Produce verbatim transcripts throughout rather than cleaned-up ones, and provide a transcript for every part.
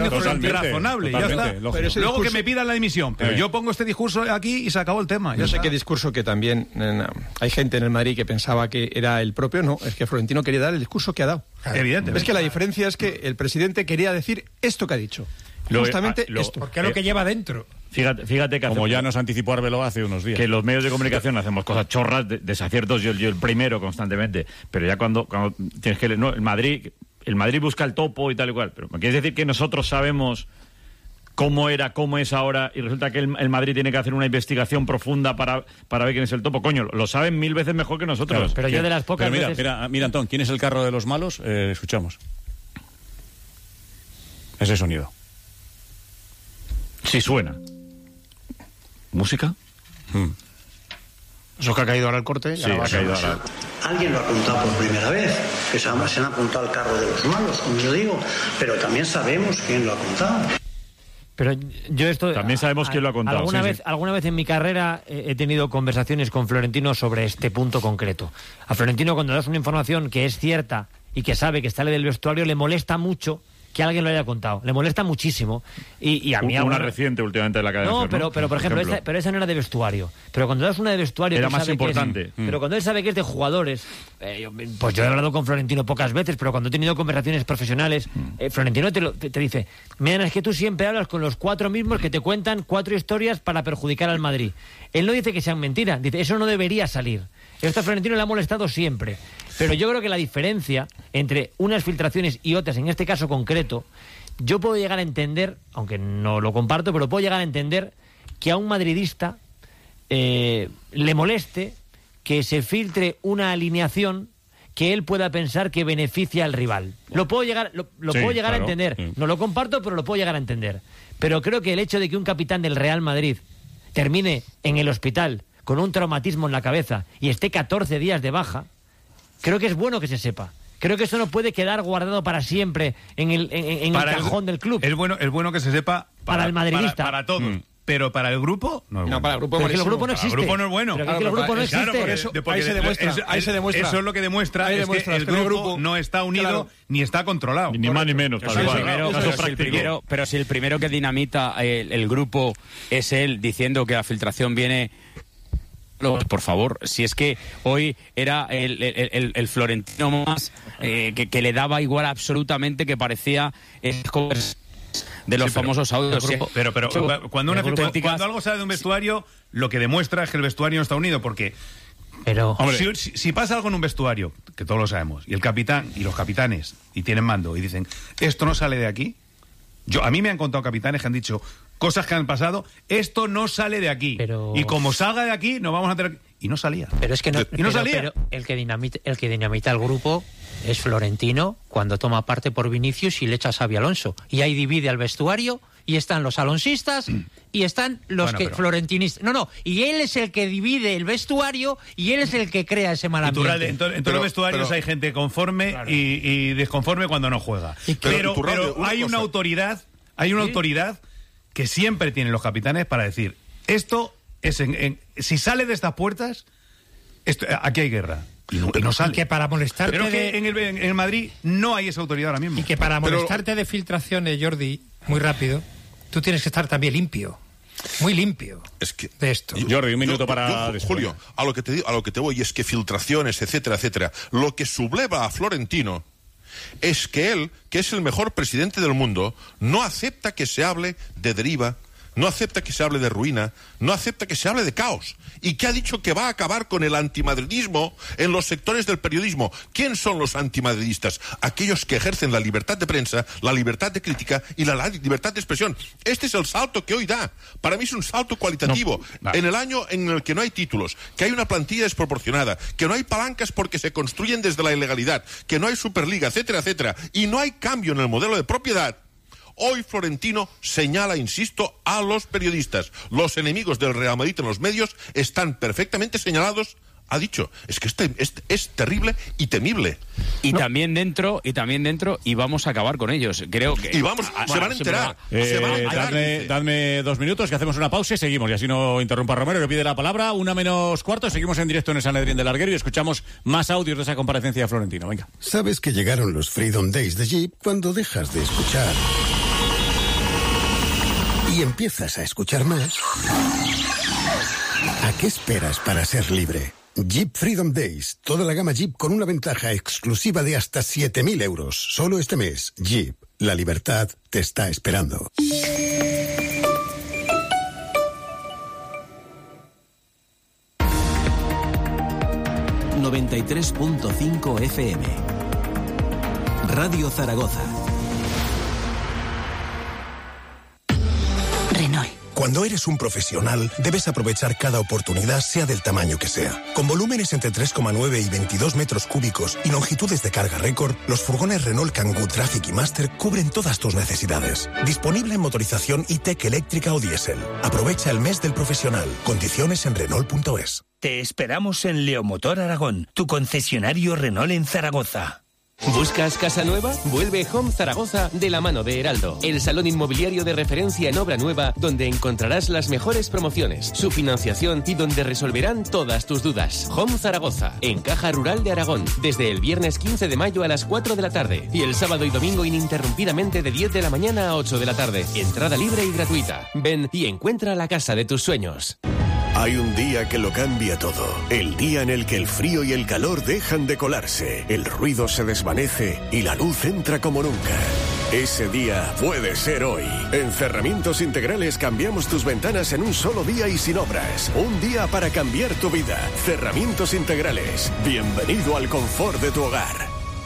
Totalmente, razonable, totalmente, ya está. lógico. Pero luego discurso... que me pidan la dimisión, pero eh. yo pongo este discurso aquí y se acabó el tema. Yo sé está. qué discurso que también eh, hay gente en el Madrid que pensaba que era el propio, no, es que Florentino quería dar el discurso que ha dado. Evidentemente. Es que la diferencia es que el presidente quería decir esto que ha dicho. Lo- Justamente a- lo- esto. Porque es lo que lleva dentro. Fíjate, fíjate que Como hacemos- ya nos anticipó Arbeloa hace unos días. que los medios de comunicación hacemos cosas chorras, de- desaciertos, yo, yo el primero constantemente, pero ya cuando, cuando tienes que leer, no, el Madrid, el Madrid busca el topo y tal y cual, pero ¿me quieres decir que nosotros sabemos cómo era, cómo es ahora, y resulta que el, el Madrid tiene que hacer una investigación profunda para, para ver quién es el topo? Coño, lo saben mil veces mejor que nosotros. Claro, Pero yo de las pocas Pero mira, veces... mira, mira, Antón, ¿quién es el carro de los malos? Eh, escuchamos. Ese sonido. Sí suena. ¿Música? Mm. Eso que ha caído ahora el corte. Sí, ha caído ahora. Alguien lo ha apuntado por primera vez, que se han, se han apuntado al carro de los malos, como yo digo, pero también sabemos quién lo ha contado. Pero yo esto... También sabemos quién lo ha contado, Alguna sí, vez, sí. alguna vez en mi carrera eh, he tenido conversaciones con Florentino sobre este punto concreto. A Florentino, cuando das una información que es cierta y que sabe que sale del vestuario, le molesta mucho que alguien lo haya contado. Le molesta muchísimo. Y, y a mí... Una alguna- reciente últimamente de la cadena. No, Ser, pero, pero por ejemplo, Esa, pero esa no era de vestuario. Pero cuando das una de vestuario... Era que más sabe que es- importante. pero cuando él sabe que es de jugadores... eh, yo- pues yo he hablado con Florentino pocas veces, pero cuando he tenido conversaciones profesionales, eh, Florentino te, lo- te, te dice, mira, es que tú siempre hablas con los cuatro mismos que te cuentan cuatro historias para perjudicar al Madrid. Él no dice que sean mentiras, dice, eso no debería salir. Esto a Florentino le ha molestado siempre. Pero yo creo que la diferencia entre unas filtraciones y otras, en este caso concreto, yo puedo llegar a entender, aunque no lo comparto, pero puedo llegar a entender que a un madridista eh, le moleste que se filtre una alineación que él pueda pensar que beneficia al rival. Lo puedo llegar, lo, lo Sí, puedo llegar claro, a entender. sí. No lo comparto, pero lo puedo llegar a entender. Pero creo que el hecho de que un capitán del Real Madrid termine en el hospital con un traumatismo en la cabeza y esté catorce días de baja, creo que es bueno que se sepa. Creo que eso no puede quedar guardado para siempre en el, en, en el cajón del club. Es bueno, es bueno que se sepa Para el madridista. Para, para todos. Mm. Pero para el grupo, no es bueno. No, para el grupo Pero es que el buenísimo. grupo no Para el existe. grupo no es bueno. Pero es que el Claro, grupo no claro, existe. Claro, eso- porque- porque ahí se demuestra, es- ahí se demuestra. Eso es lo que demuestra, Ahí es demuestras que el que no hay grupo, grupo. no está unido Claro. ni está controlado. Ni más ni menos, tal Eso es cual. primero, Caso pero si el práctico. Primero, pero si el primero que dinamita el, el grupo es él diciendo que la filtración viene... Lo- Por favor, si es que hoy era el, el- el- el Florentino más eh, que, que le daba igual absolutamente, que parecía eh, de los Sí, pero- famosos audios. Pero, pero, pero Eso- cuando, una, cuando, auténticas- cuando algo sale de un vestuario, lo que demuestra es que el vestuario no está unido, porque Pero... si, si- si pasa algo en un vestuario, que todos lo sabemos, y el capitán y los capitanes, y tienen mando, y dicen, esto no sale de aquí, yo a mí me han contado capitanes que han dicho cosas que han pasado, esto no sale de aquí, Pero- y como salga de aquí, nos vamos a tener... Y no salía. Pero es que no, Y no pero- salía. pero el que dinamita, el que dinamita el grupo es Florentino cuando toma parte por Vinicius y le echa a Xabi Alonso. Y ahí divide al vestuario y están los alonsistas y están los Bueno, que pero- florentinistas. No, no, y él es el que divide el vestuario y él es el que crea ese mal Iturralde, ambiente. en, to- en todos Pero- los vestuarios pero- hay gente conforme y, y desconforme cuando no juega. Y que- pero Iturralde, pero una hay una cosa. autoridad, hay una autoridad que siempre tienen los capitanes para decir, esto es en, en- si sale de estas puertas, esto, aquí hay guerra. Y no, y no sale. Y que para molestarte Pero es que de- en el, en el Madrid no hay esa autoridad ahora mismo. Y que para Pero- molestarte de filtraciones, Jordi, muy rápido, tú tienes que estar también limpio. Muy limpio Es que de esto. Jordi, un minuto para yo, después. Julio, a lo que te digo, a lo que te voy es que filtraciones, etcétera, etcétera. Lo que subleva a Florentino es que él, que es el mejor presidente del mundo, no acepta que se hable de deriva, no acepta que se hable de ruina, no acepta que se hable de caos, y que ha dicho que va a acabar con el antimadridismo en los sectores del periodismo. ¿Quién son los antimadridistas? Aquellos que ejercen la libertad de prensa, la libertad de crítica y la, la libertad de expresión. Este es el salto que hoy da. Para mí es un salto cualitativo. No, en el año en el que no hay títulos, que hay una plantilla desproporcionada, que no hay palancas porque se construyen desde la ilegalidad, que no hay Superliga, etcétera, etcétera, y no hay cambio en el modelo de propiedad. Hoy Florentino señala, insisto, a los periodistas. Los enemigos del Real Madrid en los medios están perfectamente señalados. Ha dicho, es que este, este es terrible y temible. Y también dentro, y también dentro, y vamos a acabar con ellos. Creo que... Y vamos, Ah, se van a enterar. Eh, se van a enterar, dadme, dice. dadme dos minutos, que hacemos una pausa y seguimos. Y así no interrumpa Romero, que pide la palabra. Una menos cuarto, seguimos en directo en el Sanedrín del Larguero y escuchamos más audios de esa comparecencia de Florentino. Venga. Sabes que llegaron los Freedom Days de Jeep cuando dejas de escuchar y empiezas a escuchar más, ¿a qué esperas para ser libre? Jeep Freedom Days. Toda la gama Jeep con una ventaja exclusiva de hasta siete mil euros. Solo este mes. Jeep. La libertad te está esperando. noventa y tres punto cinco F M. Radio Zaragoza. Renault. Cuando eres un profesional, debes aprovechar cada oportunidad, sea del tamaño que sea. Con volúmenes entre tres coma nueve y veintidós metros cúbicos y longitudes de carga récord, los furgones Renault Kangoo Traffic y Master cubren todas tus necesidades. Disponible en motorización e-tech eléctrica o diésel. Aprovecha el mes del profesional. Condiciones en Renault punto es. Te esperamos en Leomotor Aragón, tu concesionario Renault en Zaragoza. ¿Buscas casa nueva? Vuelve Home Zaragoza de la mano de Heraldo, el salón inmobiliario de referencia en obra nueva donde encontrarás las mejores promociones, su financiación y donde resolverán todas tus dudas. Home Zaragoza, en Caja Rural de Aragón, desde el viernes quince de mayo a las cuatro de la tarde y el sábado y domingo ininterrumpidamente de diez de la mañana a ocho de la tarde. Entrada libre y gratuita. Ven y encuentra la casa de tus sueños. Hay un día que lo cambia todo. El día en el que el frío y el calor dejan de colarse, el ruido se desvanece y la luz entra como nunca. Ese día puede ser hoy. En Cerramientos Integrales cambiamos tus ventanas en un solo día y sin obras. Un día para cambiar tu vida. Cerramientos Integrales. Bienvenido al confort de tu hogar.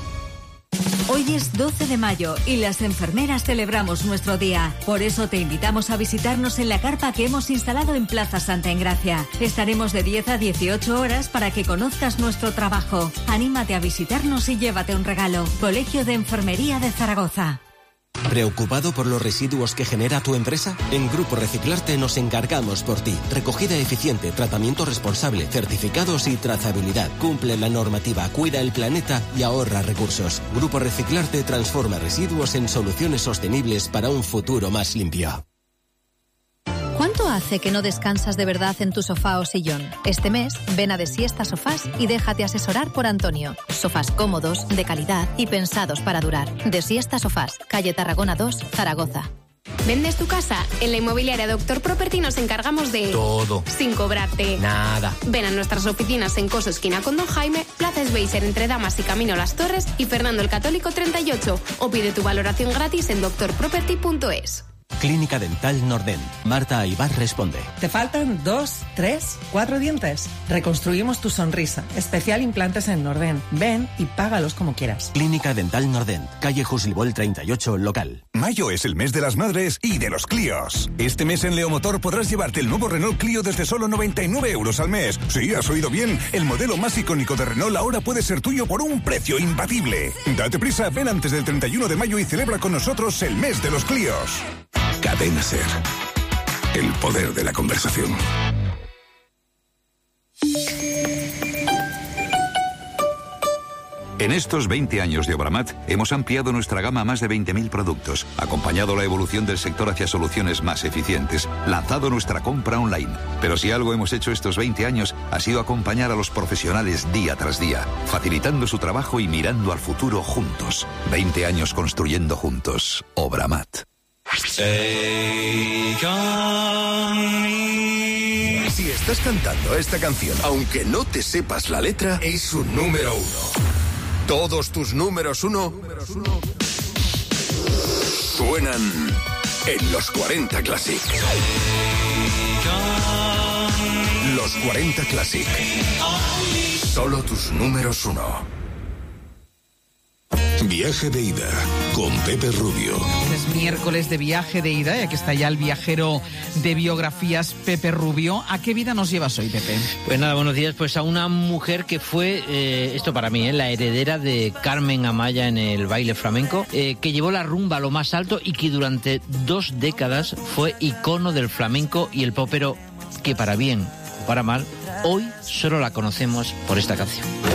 Hoy es doce de mayo y las enfermeras celebramos nuestro día. Por eso te invitamos a visitarnos en la carpa que hemos instalado en Plaza Santa Engracia. Estaremos de diez a dieciocho horas para que conozcas nuestro trabajo. Anímate a visitarnos y llévate un regalo. Colegio de Enfermería de Zaragoza. ¿Preocupado por los residuos que genera tu empresa? En Grupo Reciclarte nos encargamos por ti. Recogida eficiente, tratamiento responsable, certificados y trazabilidad. Cumple la normativa, cuida el planeta y ahorra recursos. Grupo Reciclarte transforma residuos en soluciones sostenibles para un futuro más limpio. ¿Cuánto hace que no descansas de verdad en tu sofá o sillón? Este mes, ven a Desiesta Sofás y déjate asesorar por Antonio. Sofás cómodos, de calidad y pensados para durar. Desiesta Sofás, calle Tarragona dos, Zaragoza. ¿Vendes tu casa? En la inmobiliaria Doctor Property nos encargamos de... todo. Sin cobrarte. Nada. Ven a nuestras oficinas en Coso Esquina con Don Jaime, Plaza Sveiser entre Damas y Camino Las Torres y Fernando el Católico treinta y ocho. O pide tu valoración gratis en doctor property punto es. Clínica Dental Nordent. Marta Aybar responde. ¿Te faltan dos, tres, cuatro dientes? Reconstruimos tu sonrisa. Especial implantes en Nordent. Ven y págalos como quieras. Clínica Dental Nordent. Calle Juslibol treinta y ocho, local. Mayo es el mes de las madres y de los Clios. Este mes en Leomotor podrás llevarte el nuevo Renault Clio desde solo noventa y nueve euros al mes. Sí, has oído bien. El modelo más icónico de Renault ahora puede ser tuyo por un precio imbatible. Date prisa, ven antes del treinta y uno de mayo y celebra con nosotros el mes de los Clios. Cadena Ser. El poder de la conversación. En estos veinte años de Obramat hemos ampliado nuestra gama a más de veinte mil productos, acompañado la evolución del sector hacia soluciones más eficientes, lanzado nuestra compra online. Pero si algo hemos hecho estos veinte años ha sido acompañar a los profesionales día tras día, facilitando su trabajo y mirando al futuro juntos. veinte años construyendo juntos. Obramat. Si estás cantando esta canción, aunque no te sepas la letra, es un número uno. Todos tus números uno suenan en los cuarenta Classic. Los cuarenta Classic. Solo tus números uno. Viaje de ida con Pepe Rubio. Es miércoles de viaje de ida y aquí está ya el viajero de biografías Pepe Rubio. ¿A qué vida nos llevas hoy, Pepe? Pues nada, buenos días. Pues a una mujer que fue, eh, esto para mí, eh, la heredera de Carmen Amaya en el baile flamenco, eh, que llevó la rumba a lo más alto y que durante dos décadas fue icono del flamenco y el pop, pero que para bien o para mal, hoy solo la conocemos por esta canción.